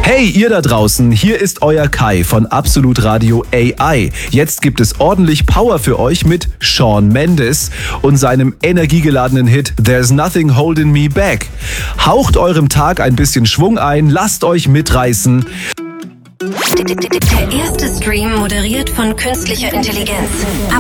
Hey, ihr da draußen, hier ist euer Kai von Absolut Radio AI. Jetzt gibt es ordentlich Power für euch mit Shawn Mendes und seinem energiegeladenen Hit There's Nothing Holding Me Back. Haucht eurem Tag ein bisschen Schwung ein, lasst euch mitreißen. Der erste Stream moderiert von künstlicher Intelligenz.